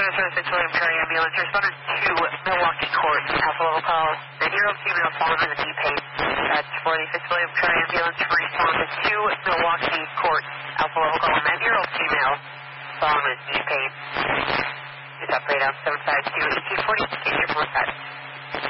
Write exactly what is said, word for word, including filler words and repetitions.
Minnesota six William Perry ambulance. Responded to Milwaukee Court. Alpha level call. nine-year-old female fallen in the deep pain. That's forty-six William Perry ambulance. Responded to Milwaukee Court. Alpha level call. nine-year-old female fallen in deep pain. Is up right on seven five two eighteen forty. Station one five.